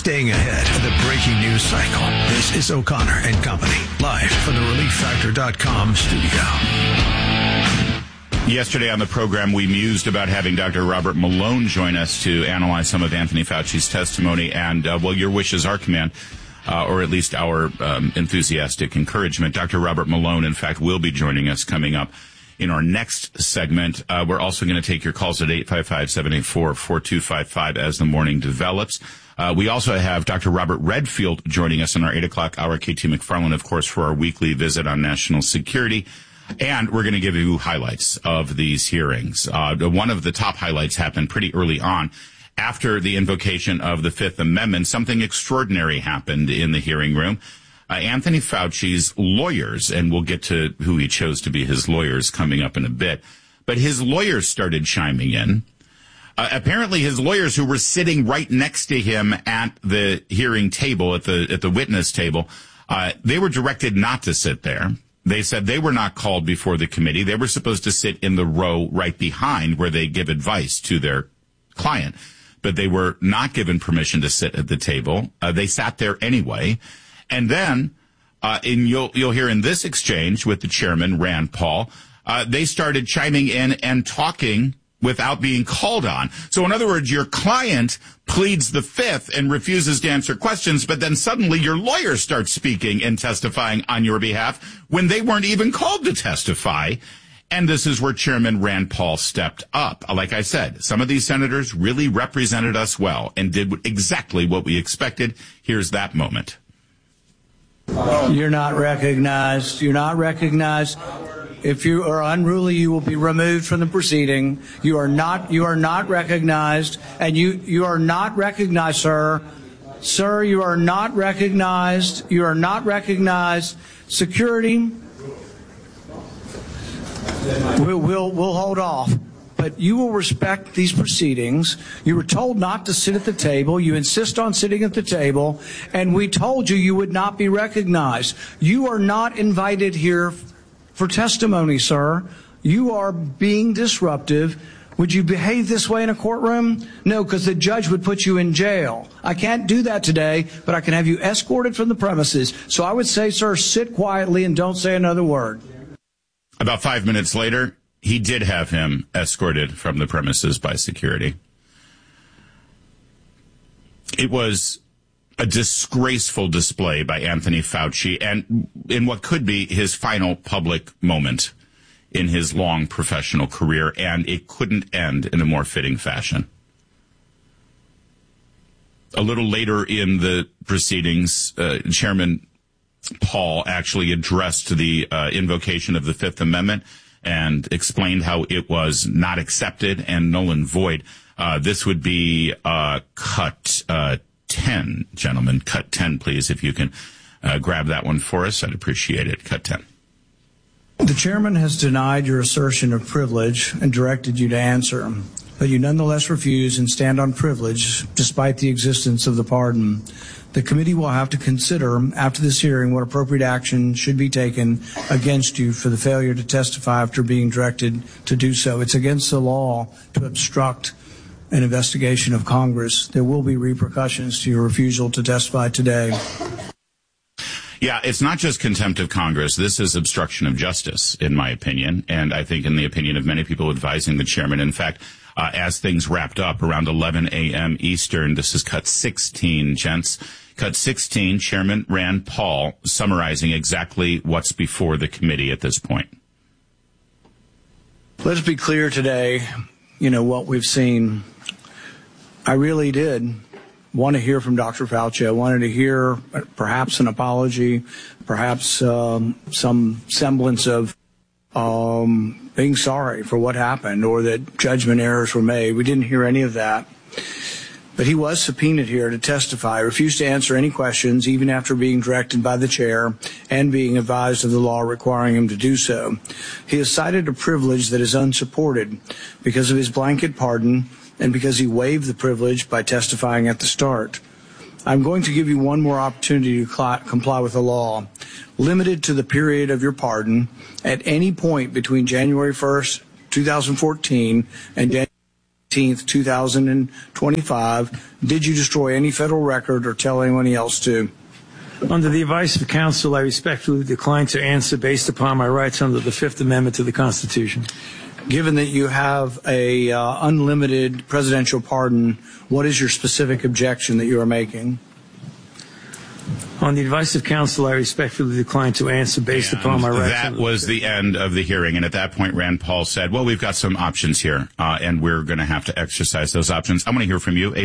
Staying ahead of the breaking news cycle. This is O'Connor and Company, live from the ReliefFactor.com studio. Yesterday on the program, we mused about having Dr. Robert Malone join us to analyze some of Anthony Fauci's testimony. And, well, your wish is our command, or at least our enthusiastic encouragement. Dr. Robert Malone, in fact, will be joining us coming up in our next segment. We're also going to take your calls at 855-784-4255 as the morning develops. We also have Dr. Robert Redfield joining us in our 8 o'clock hour. KT McFarland, of course, for our weekly visit on national security. And we're going to give you highlights of these hearings. One of the top highlights happened pretty early on. After the invocation of the Fifth Amendment, something extraordinary happened in the hearing room. Anthony Fauci's lawyers, and we'll get to who he chose to be his lawyers coming up in a bit, but his lawyers started chiming in. Apparently his lawyers, who were sitting right next to him at the hearing table, at the witness table, they were directed not to sit there. They said they were not called before the committee. They were supposed to sit in the row right behind where they give advice to their client, but they were not given permission to sit at the table. They sat there anyway. And then, you'll hear in this exchange with the chairman, Rand Paul, they started chiming in and talking without being called on. So in other words, your client pleads the Fifth and refuses to answer questions, but then suddenly your lawyer starts speaking and testifying on your behalf when they weren't even called to testify. And this is where Chairman Rand Paul stepped up. Like I said, some of these senators really represented us well and did exactly what we expected. Here's that moment. You're not recognized. You're not recognized. If you are unruly, you will be removed from the proceeding. You are not recognized, and you are not recognized, sir. Sir, you are not recognized. You are not recognized. Security, we'll hold off. But you will respect these proceedings. You were told not to sit at the table. You insist on sitting at the table. And we told you would not be recognized. You are not invited here for testimony, sir. You are being disruptive. Would you behave this way in a courtroom? No, because the judge would put you in jail. I can't do that today, but I can have you escorted from the premises. So I would say, sir, sit quietly and don't say another word. About 5 minutes later, he did have him escorted from the premises by security. It was a disgraceful display by Anthony Fauci, and in what could be his final public moment in his long professional career, and it couldn't end in a more fitting fashion. A little later in the proceedings, Chairman Paul actually addressed the invocation of the Fifth Amendment and explained how it was not accepted and null and void. This would be cut 10, gentlemen. Cut 10, please, if you can grab that one for us. I'd appreciate it. Cut 10. The chairman has denied your assertion of privilege and directed you to answer, but you nonetheless refuse and stand on privilege despite the existence of the pardon. The committee will have to consider after this hearing what appropriate action should be taken against you for the failure to testify after being directed to do so. It's against the law to obstruct an investigation of Congress. There will be repercussions to your refusal to testify today. Yeah, it's not just contempt of Congress. This is obstruction of justice, in my opinion, and I think in the opinion of many people advising the chairman. In fact, as things wrapped up around 11 a.m. Eastern, this is cut 16, gents. Cut 16, Chairman Rand Paul summarizing exactly what's before the committee at this point. Let's be clear today, what we've seen. I really did want to hear from Dr. Fauci. I wanted to hear perhaps an apology, perhaps some semblance of being sorry for what happened or that judgment errors were made. We didn't hear any of that. But he was subpoenaed here to testify, refused to answer any questions, even after being directed by the chair and being advised of the law requiring him to do so. He has cited a privilege that is unsupported because of his blanket pardon and because he waived the privilege by testifying at the start. I'm going to give you one more opportunity to comply with the law, limited to the period of your pardon at any point between January 1st, 2014 and January 2025. Did you destroy any federal record or tell anyone else to? Under the advice of counsel, I respectfully decline to answer based upon my rights under the Fifth Amendment to the Constitution. Given that you have a unlimited presidential pardon, what is your specific objection that you are making? On the advice of counsel, I respectfully decline to answer based upon my rights. That was the end of the hearing. And at that point, Rand Paul said, well, we've got some options here, and we're going to have to exercise those options. I want to hear from you,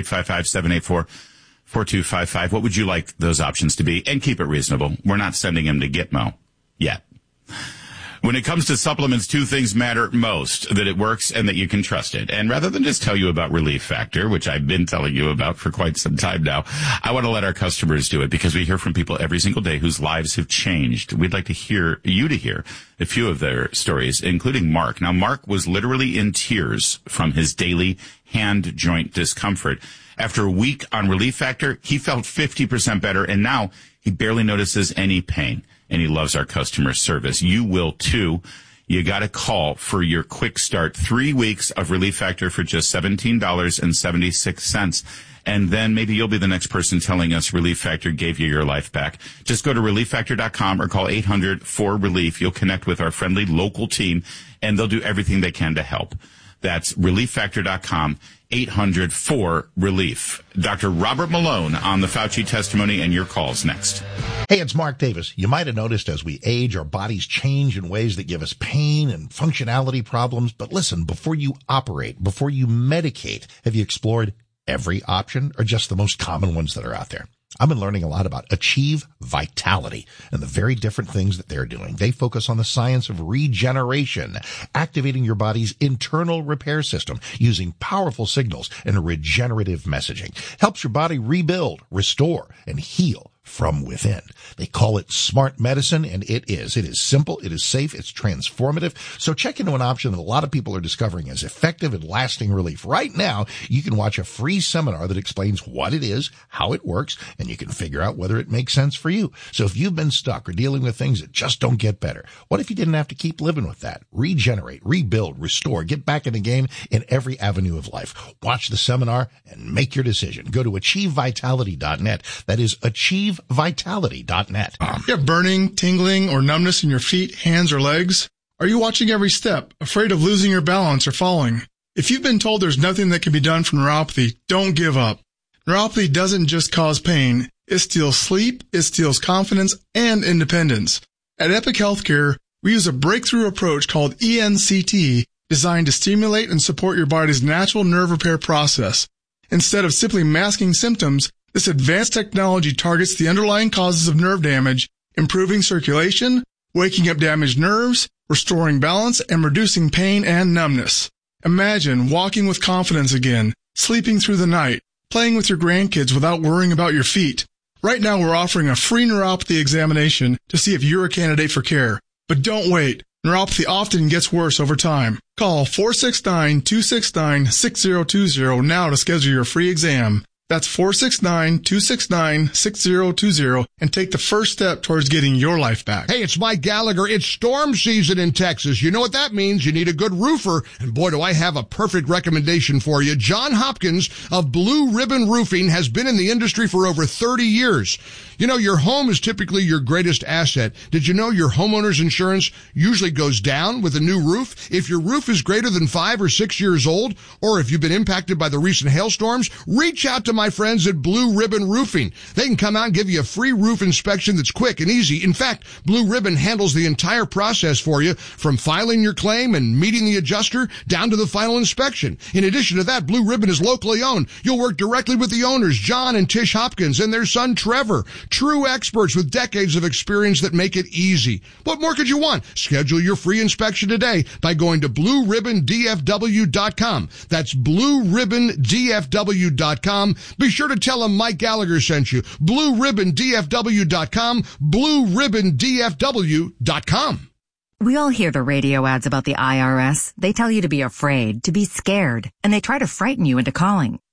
855-784-4255. What would you like those options to be? And keep it reasonable. We're not sending him to Gitmo yet. When it comes to supplements, two things matter most, that it works and that you can trust it. And rather than just tell you about Relief Factor, which I've been telling you about for quite some time now, I want to let our customers do it because we hear from people every single day whose lives have changed. We'd like to hear a few of their stories, including Mark. Now, Mark was literally in tears from his daily hand joint discomfort. After a week on Relief Factor, he felt 50% better, and now he barely notices any pain. And he loves our customer service. You will too. You got to call for your quick start. 3 weeks of Relief Factor for just $17.76. And then maybe you'll be the next person telling us Relief Factor gave you your life back. Just go to ReliefFactor.com or call 800-4RELIEF. You'll connect with our friendly local team, and they'll do everything they can to help. That's ReliefFactor.com, 800-4RELIEF. Dr. Robert Malone on the Fauci testimony and your calls next. Hey, it's Mark Davis. You might have noticed as we age, our bodies change in ways that give us pain and functionality problems. But listen, before you operate, before you medicate, have you explored every option or just the most common ones that are out there? I've been learning a lot about Achieve Vitality and the very different things that they're doing. They focus on the science of regeneration, activating your body's internal repair system using powerful signals and regenerative messaging. Helps your body rebuild, restore, and heal from within. They call it smart medicine, and it is. It is simple, it is safe, it's transformative. So check into an option that a lot of people are discovering as effective and lasting relief. Right now, you can watch a free seminar that explains what it is, how it works, and you can figure out whether it makes sense for you. So if you've been stuck or dealing with things that just don't get better, what if you didn't have to keep living with that? Regenerate, rebuild, restore, get back in the game in every avenue of life. Watch the seminar and make your decision. Go to AchieveVitality.net. That is AchieveVitality.net. You have burning, tingling, or numbness in your feet, hands, or legs? Are you watching every step, afraid of losing your balance or falling? If you've been told there's nothing that can be done for neuropathy, don't give up. Neuropathy doesn't just cause pain. It steals sleep, it steals confidence, and independence. At Epic Healthcare, we use a breakthrough approach called ENCT, designed to stimulate and support your body's natural nerve repair process. Instead of simply masking symptoms, this advanced technology targets the underlying causes of nerve damage, improving circulation, waking up damaged nerves, restoring balance, and reducing pain and numbness. Imagine walking with confidence again, sleeping through the night, playing with your grandkids without worrying about your feet. Right now we're offering a free neuropathy examination to see if you're a candidate for care. But don't wait. Neuropathy often gets worse over time. Call 469-269-6020 now to schedule your free exam. That's 469-269-6020 and take the first step towards getting your life back. Hey, it's Mike Gallagher. It's storm season in Texas. You know what that means. You need a good roofer. And boy, do I have a perfect recommendation for you. John Hopkins of Blue Ribbon Roofing has been in the industry for over 30 years. You know, your home is typically your greatest asset. Did you know your homeowner's insurance usually goes down with a new roof? If your roof is greater than 5 or 6 years old, or if you've been impacted by the recent hailstorms, reach out to my friends at Blue Ribbon Roofing. They can come out and give you a free roof inspection that's quick and easy. In fact, Blue Ribbon handles the entire process for you, from filing your claim and meeting the adjuster down to the final inspection. In addition to that, Blue Ribbon is locally owned. You'll work directly with the owners, John and Tish Hopkins, and their son, Trevor. True experts with decades of experience that make it easy. What more could you want? Schedule your free inspection today by going to BlueRibbonDFW.com. That's BlueRibbonDFW.com. Be sure to tell them Mike Gallagher sent you. BlueRibbonDFW.com. BlueRibbonDFW.com. We all hear the radio ads about the IRS. They tell you to be afraid, to be scared, and they try to frighten you into calling.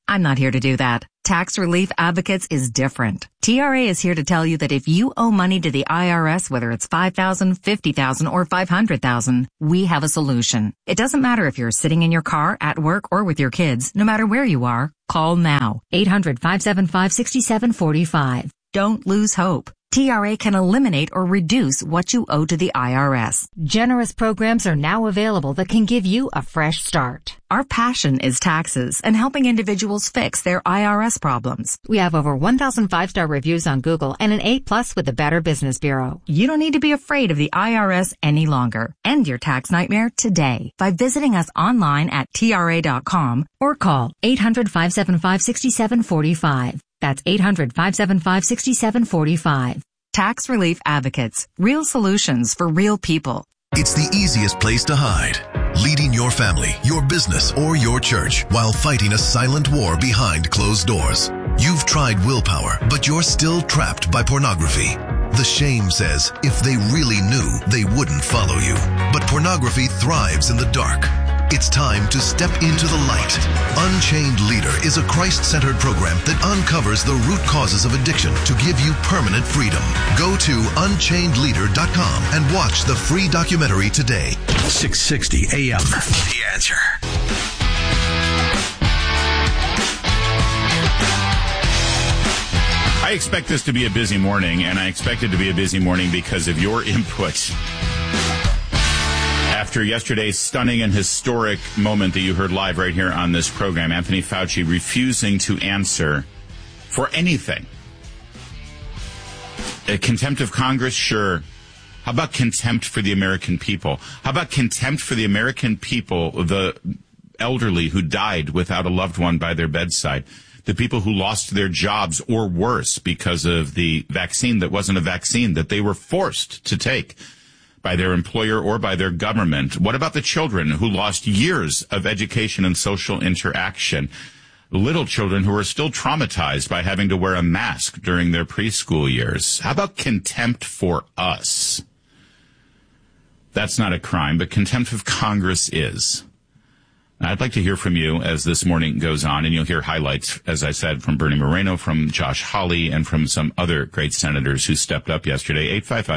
I'm not here to do that. Tax Relief Advocates is different. TRA is here to tell you that if you owe money to the IRS, whether it's $5,000, $50,000, or $500,000, we have a solution. It doesn't matter if you're sitting in your car, at work, or with your kids. No matter where you are, call now. 800-575-6745. Don't lose hope. TRA can eliminate or reduce what you owe to the IRS. Generous programs are now available that can give you a fresh start. Our passion is taxes and helping individuals fix their IRS problems. We have over 1,000 5-star reviews on Google and an A+ with the Better Business Bureau. You don't need to be afraid of the IRS any longer. End your tax nightmare today by visiting us online at TRA.com or call 800-575-6745. That's 800-575-6745. Tax Relief Advocates. Real solutions for real people. It's the easiest place to hide. Leading your family, your business, or your church while fighting a silent war behind closed doors. You've tried willpower, but you're still trapped by pornography. The shame says if they really knew, they wouldn't follow you. But pornography thrives in the dark. It's time to step into the light. Unchained Leader is a Christ-centered program that uncovers the root causes of addiction to give you permanent freedom. Go to unchainedleader.com and watch the free documentary today. 660 AM. The Answer. I expect this to be a busy morning, and I expect it to be a busy morning because of your input. After yesterday's stunning and historic moment that you heard live right here on this program, Anthony Fauci refusing to answer for anything. Contempt of Congress? Sure. How about contempt for the American people? How about contempt for the American people, the elderly who died without a loved one by their bedside? The people who lost their jobs or worse because of the vaccine that wasn't a vaccine that they were forced to take by their employer or by their government? What about the children who lost years of education and social interaction? Little children who are still traumatized by having to wear a mask during their preschool years. How about contempt for us? That's not a crime, but contempt of Congress is. I'd like to hear from you as this morning goes on, and you'll hear highlights, as I said, from Bernie Moreno, from Josh Hawley, and from some other great senators who stepped up yesterday.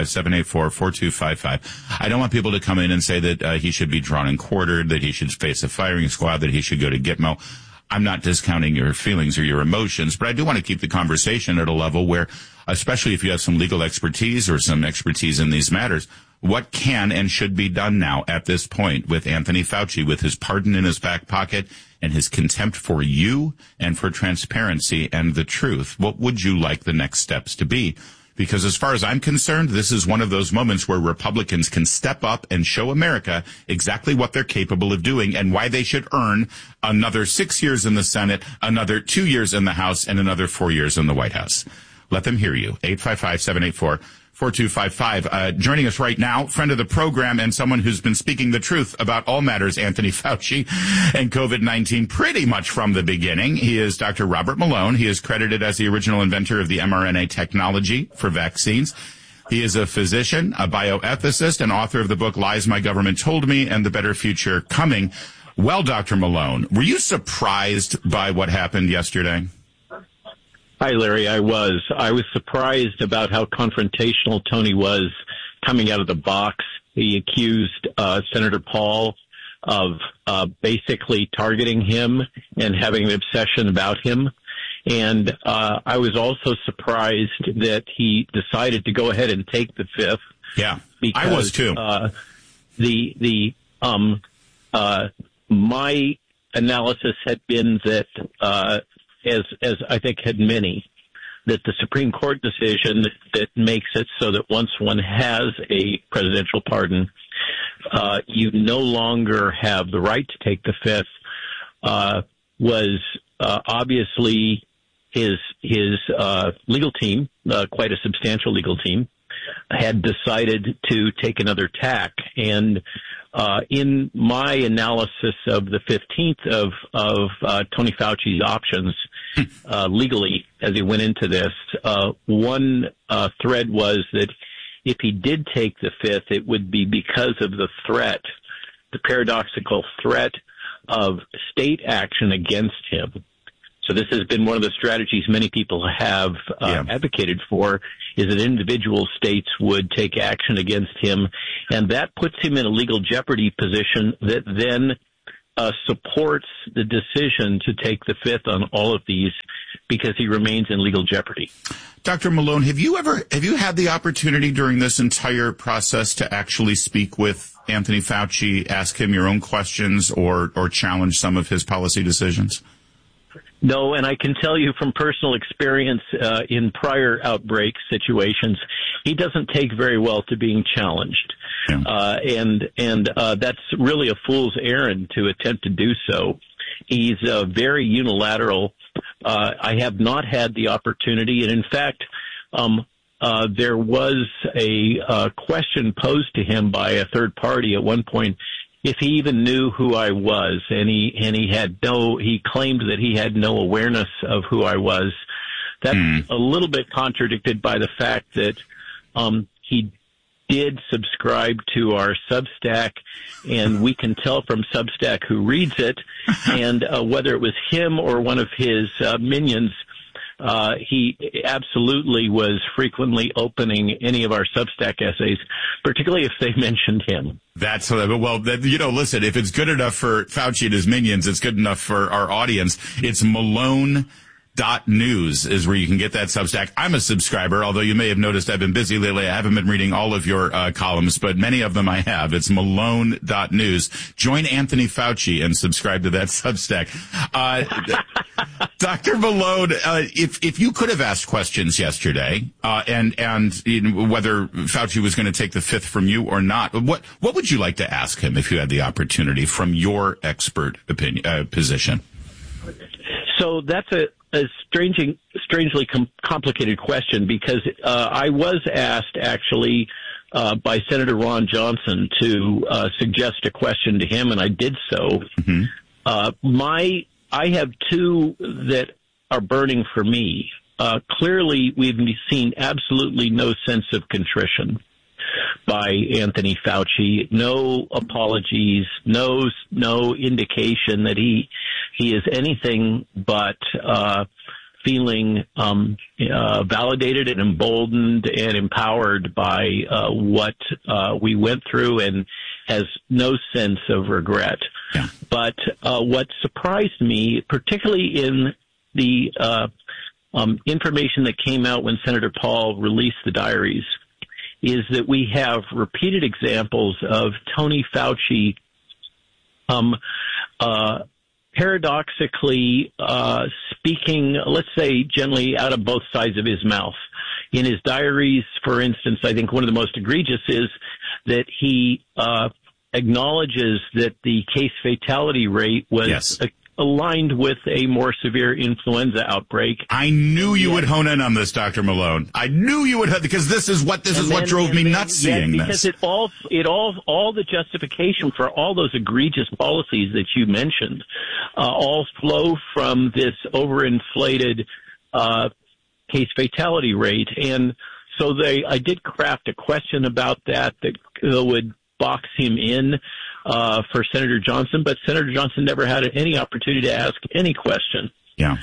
855-784-4255. I don't want people to come in and say that he should be drawn and quartered, that he should face a firing squad, that he should go to Gitmo. I'm not discounting your feelings or your emotions, but I do want to keep the conversation at a level where, especially if you have some legal expertise or some expertise in these matters, what can and should be done now at this point with Anthony Fauci, with his pardon in his back pocket and his contempt for you and for transparency and the truth? What would you like the next steps to be? Because as far as I'm concerned, this is one of those moments where Republicans can step up and show America exactly what they're capable of doing and why they should earn another 6 years in the Senate, another 2 years in the House, and another 4 years in the White House. Let them hear you. 855-784-4255. Joining us right now, friend of the program and someone who's been speaking the truth about all matters, Anthony Fauci and COVID-19 pretty much from the beginning. He is Dr. Robert Malone. He is credited as the original inventor of the mRNA technology for vaccines. He is a physician, a bioethicist, and author of the book Lies My Government Told Me and The Better Future Coming. Well, Dr. Malone, were you surprised by what happened yesterday? Hi, Larry. I was surprised about how confrontational Tony was coming out of the box. He accused Senator Paul of basically targeting him and having an obsession about him. And I was also surprised that he decided to go ahead and take the fifth. Yeah, because, I was too. My analysis had been that as I think had many, that the Supreme Court decision that makes it so that once one has a presidential pardon, you no longer have the right to take the fifth, was obviously his legal team, quite a substantial legal team, had decided to take another tack. And in my analysis of the 15th of Tony Fauci's options legally as he went into this, one thread was that if he did take the fifth, it would be because of the threat, the paradoxical threat of state action against him. So this has been one of the strategies many people have advocated for, is that individual states would take action against him, and that puts him in a legal jeopardy position that then supports the decision to take the fifth on all of these because he remains in legal jeopardy. Dr. Malone, have you had the opportunity during this entire process to actually speak with Anthony Fauci, ask him your own questions, or challenge some of his policy decisions? No, and I can tell you from personal experience in prior outbreak situations, he doesn't take very well to being challenged. Yeah. And that's really a fool's errand to attempt to do so. He's very unilateral. I have not had the opportunity, and in fact, there was a question posed to him by a third party at one point if he even knew who I was, and he claimed that he had no awareness of who I was. That's a little bit contradicted by the fact that he did subscribe to our Substack, and we can tell from Substack who reads it, and whether it was him or one of his minions, he absolutely was frequently opening any of our Substack essays, particularly if they mentioned him. That's listen, if it's good enough for Fauci and his minions, it's good enough for our audience. It's Malone.news is where you can get that Substack. I'm a subscriber, although you may have noticed I've been busy lately. I haven't been reading all of your columns, but many of them I have. It's Malone.news. Join Anthony Fauci and subscribe to that Substack. Dr. Malone, if you could have asked questions yesterday, and whether Fauci was going to take the fifth from you or not, what would you like to ask him if you had the opportunity from your expert opinion position? So that's a strangely complicated question because I was asked actually by Senator Ron Johnson to suggest a question to him, and I did so. Mm-hmm. I have two that are burning for me. Clearly, we've seen absolutely no sense of contrition by Anthony Fauci. No apologies, no indication that he is anything but feeling validated and emboldened and empowered by what we went through, and has no sense of regret. Yeah. But what surprised me, particularly in the information that came out when Senator Paul released the diaries, is that we have repeated examples of Tony Fauci paradoxically speaking, let's say, generally out of both sides of his mouth. In his diaries, for instance, I think one of the most egregious is that he acknowledges that the case fatality rate was aligned with a more severe influenza outbreak. I knew you would hone in on this, Dr. Malone. I knew you would, because this is what drove me nuts seeing this. Because all the justification for all those egregious policies that you mentioned, all flow from this overinflated case fatality rate, and so I did craft a question about that would box him in for Senator Johnson, but Senator Johnson never had any opportunity to ask any question. Yeah.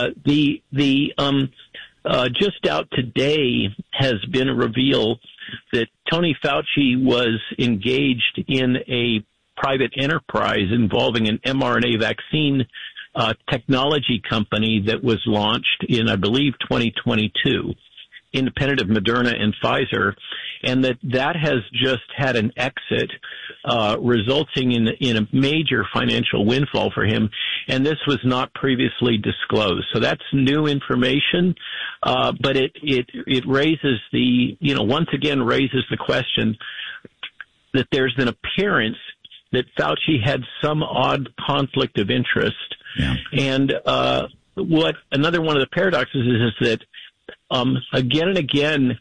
Just out today has been a reveal that Tony Fauci was engaged in a private enterprise involving an mRNA vaccine technology company that was launched in, I believe, 2022. Independent of Moderna and Pfizer, and that has just had an exit, resulting in a major financial windfall for him, and this was not previously disclosed. So that's new information, but it raises once again raises the question that there's an appearance that Fauci had some odd conflict of interest. Yeah. And another one of the paradoxes is that again and again,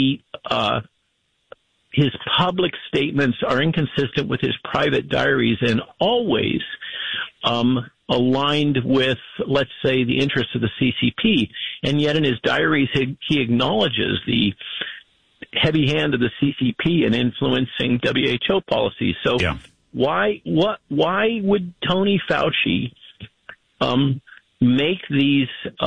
his public statements are inconsistent with his private diaries and always aligned with, let's say, the interests of the CCP. And yet in his diaries, he acknowledges the heavy hand of the CCP in influencing WHO policies. So why would Tony Fauci make these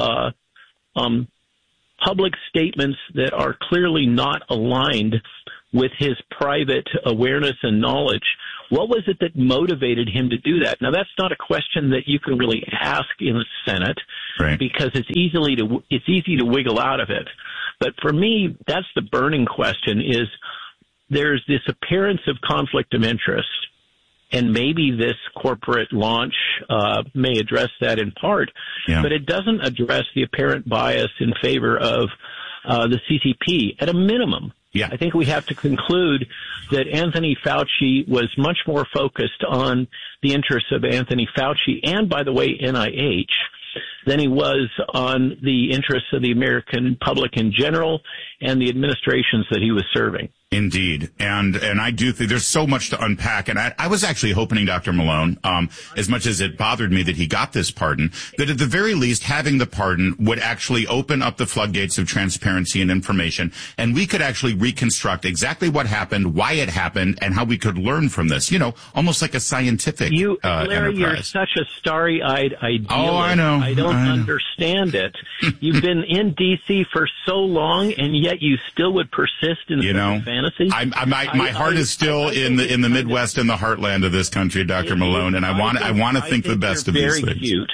public statements that are clearly not aligned with his private awareness and knowledge? What was it that motivated him to do that? Now, that's not a question that you can really ask in the Senate, right, because it's easy to wiggle out of it. But for me, that's the burning question, is there's this appearance of conflict of interest, and maybe this corporate launch may address that in part, but it doesn't address the apparent bias in favor of the CCP. At a minimum, I think we have to conclude that Anthony Fauci was much more focused on the interests of Anthony Fauci and, by the way, NIH, than he was on the interests of the American public in general and the administrations that he was serving. Indeed. And I do think there's so much to unpack. And I was actually hoping, Dr. Malone, as much as it bothered me that he got this pardon, that at the very least having the pardon would actually open up the floodgates of transparency and information. And we could actually reconstruct exactly what happened, why it happened, and how we could learn from this, almost like a scientific Larry, enterprise. You're such a starry-eyed idealist. Oh, I know. I don't understand it. You've been in D.C. for so long, and yet you still would persist in fantasy. My heart is still in the Midwest and the heartland of this country, Dr. Malone, and I want to think the best of these things. Cute.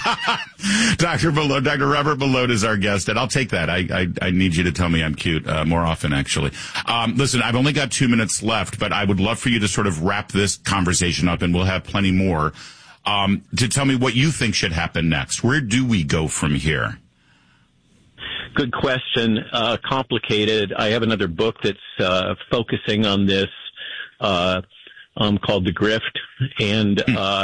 Dr. Malone, Dr. Robert Malone is our guest, and I'll take that. I need you to tell me I'm cute more often, actually. Listen, I've only got 2 minutes left, but I would love for you to sort of wrap this conversation up, and we'll have plenty more, to tell me what you think should happen next. Where do we go from here? Good question. Complicated. I have another book that's focusing on this called The Grift. And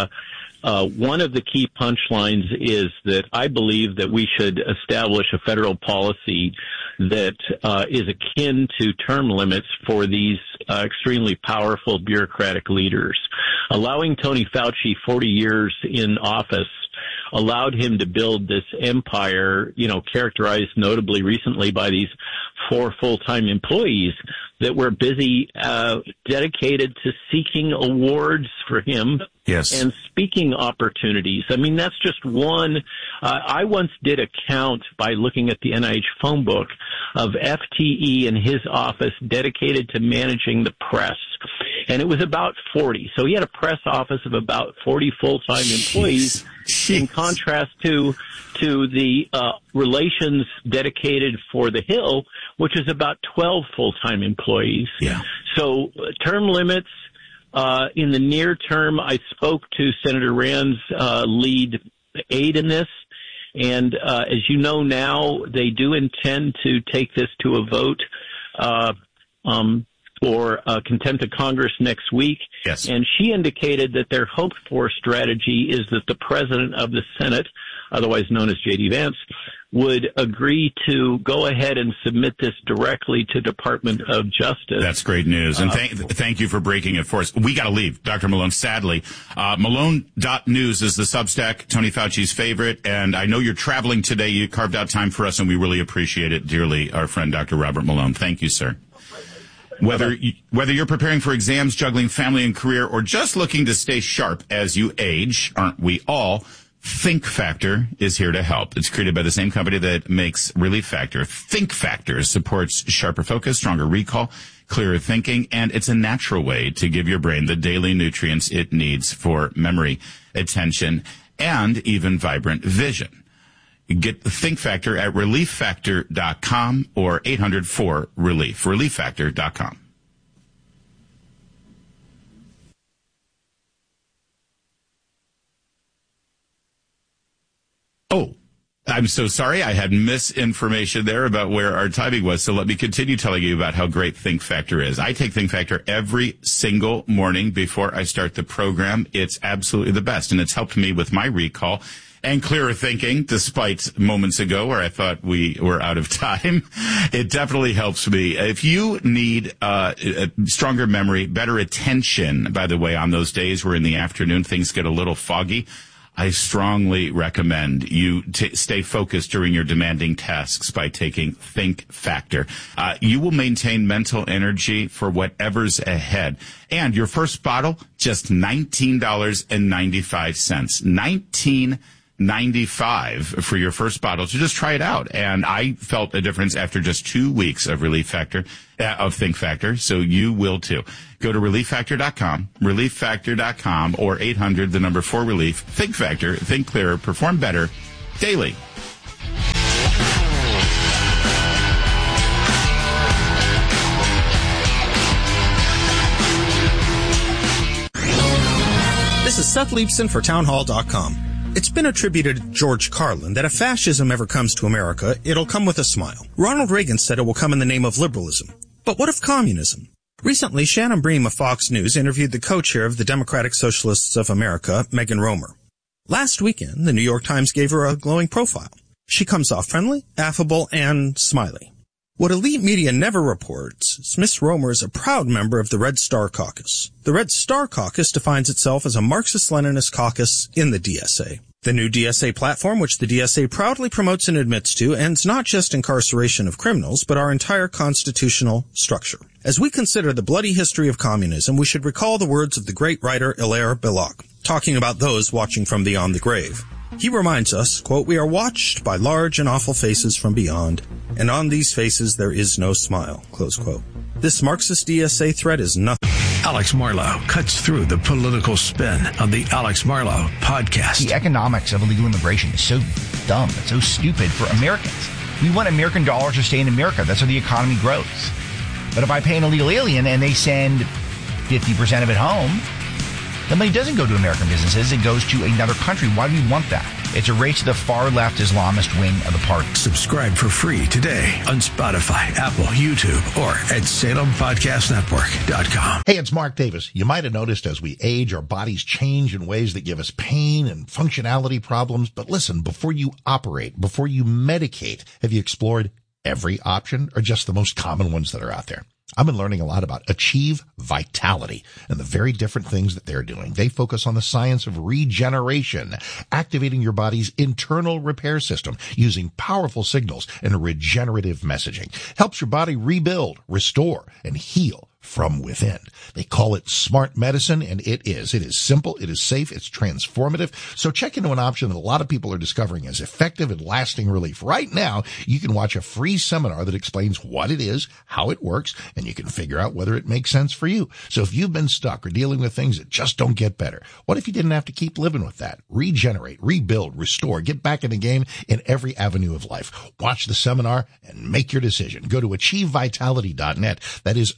one of the key punchlines is that I believe that we should establish a federal policy that is akin to term limits for these extremely powerful bureaucratic leaders. Allowing Tony Fauci 40 years in office allowed him to build this empire, characterized notably recently by these 4 full-time employees that were busy, dedicated to seeking awards for him and speaking opportunities. I mean, that's just one. I once did a count by looking at the NIH phone book of FTE in his office dedicated to managing the press. And it was about 40. So he had a press office of about 40 full-time employees, in contrast to the relations dedicated for the Hill, which is about 12 full-time employees. So term limits, in the near term, I spoke to Senator Rand's lead aide in this. And as you know now, they do intend to take this to a vote for contempt of Congress next week. And she indicated that their hoped-for strategy is that the president of the Senate, otherwise known as J.D. Vance, would agree to go ahead and submit this directly to Department of Justice. That's great news. And thank you for breaking it for us. We got to leave, Dr. Malone, sadly. Malone.news is the Substack, Tony Fauci's favorite. And I know you're traveling today. You carved out time for us, and we really appreciate it dearly, our friend Dr. Robert Malone. Thank you, sir. Whether you're preparing for exams, juggling family and career, or just looking to stay sharp as you age, aren't we all? Think Factor is here to help. It's created by the same company that makes Relief Factor. Think Factor supports sharper focus, stronger recall, clearer thinking, and it's a natural way to give your brain the daily nutrients it needs for memory, attention, and even vibrant vision. Get the Think Factor at ReliefFactor.com or 800-4-RELIEF. ReliefFactor.com. Oh, I'm so sorry. I had misinformation there about where our timing was. So let me continue telling you about how great Think Factor is. I take Think Factor every single morning before I start the program. It's absolutely the best, and it's helped me with my recall and clearer thinking, despite moments ago where I thought we were out of time. It definitely helps me. If you need a stronger memory, better attention, by the way, on those days where in the afternoon things get a little foggy, I strongly recommend you stay focused during your demanding tasks by taking Think Factor. You will maintain mental energy for whatever's ahead. And your first bottle, just $19.95. $9.95 for your first bottle to just try it out. And I felt a difference after just 2 weeks of Relief Factor, of Think Factor. So you will too. Go to ReliefFactor.com, ReliefFactor.com, or 800-4-RELIEF. Think Factor, think clearer, perform better daily. This is Seth Leibson for Townhall.com. It's been attributed to George Carlin that if fascism ever comes to America, it'll come with a smile. Ronald Reagan said it will come in the name of liberalism. But what of communism? Recently, Shannon Bream of Fox News interviewed the co-chair of the Democratic Socialists of America, Megan Romer. Last weekend, the New York Times gave her a glowing profile. She comes off friendly, affable, and smiley. What elite media never reports, Miss Romer is a proud member of the Red Star Caucus. The Red Star Caucus defines itself as a Marxist-Leninist caucus in the DSA. The new DSA platform, which the DSA proudly promotes and admits to, ends not just incarceration of criminals, but our entire constitutional structure. As we consider the bloody history of communism, we should recall the words of the great writer Hilaire Belloc, talking about those watching from beyond the grave. He reminds us, quote, "We are watched by large and awful faces from beyond, and on these faces there is no smile," close quote. This Marxist DSA threat is nothing. Alex Marlow cuts through the political spin on the Alex Marlow podcast. The economics of illegal immigration is so dumb. It's so stupid for Americans. We want American dollars to stay in America. That's how the economy grows. But if I pay an illegal alien and they send 50% of it home, the money doesn't go to American businesses. It goes to another country. Why do we want that? It's a race to the far-left Islamist wing of the party. Subscribe for free today on Spotify, Apple, YouTube, or at SalemPodcastNetwork.com. Hey, it's Mark Davis. You might have noticed as we age, our bodies change in ways that give us pain and functionality problems. But listen, before you operate, before you medicate, have you explored every option or just the most common ones that are out there? I've been learning a lot about Achieve Vitality and the very different things that they're doing. They focus on the science of regeneration, activating your body's internal repair system using powerful signals and regenerative messaging. Helps your body rebuild, restore, and heal from within. They call it smart medicine, and it is. It is simple, it is safe, it's transformative. So check into an option that a lot of people are discovering as effective and lasting relief. Right now, you can watch a free seminar that explains what it is, how it works, and you can figure out whether it makes sense for you. So if you've been stuck or dealing with things that just don't get better, what if you didn't have to keep living with that? Regenerate, rebuild, restore, get back in the game in every avenue of life. Watch the seminar and make your decision. Go to AchieveVitality.net. That is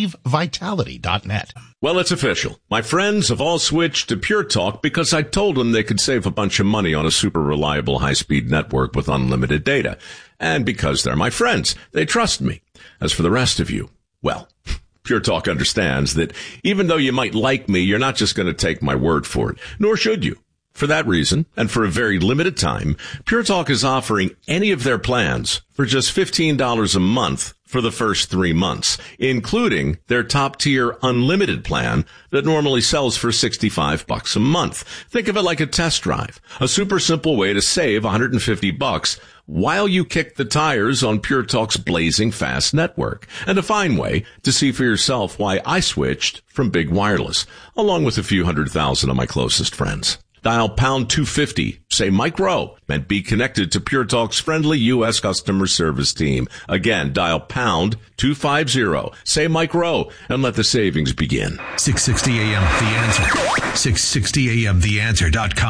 AchieveVitality.net. Well, it's official. My friends have all switched to Pure Talk because I told them they could save a bunch of money on a super reliable high-speed network with unlimited data. And because they're my friends, they trust me. As for the rest of you, well, Pure Talk understands that even though you might like me, you're not just going to take my word for it, nor should you. For that reason, and for a very limited time, Pure Talk is offering any of their plans for just $15 a month for the first 3 months, including their top-tier unlimited plan that normally sells for $65 a month. Think of it like a test drive, a super simple way to save $150 while you kick the tires on Pure Talk's blazing fast network, and a fine way to see for yourself why I switched from big wireless, along with a few 100,000 of my closest friends. Dial pound 250, say Mike Rowe, and be connected to Pure Talk's friendly U.S. customer service team. Again, dial pound 250, say Mike Rowe, and let the savings begin. 660 AM, The Answer. 660 AM, TheAnswer.com.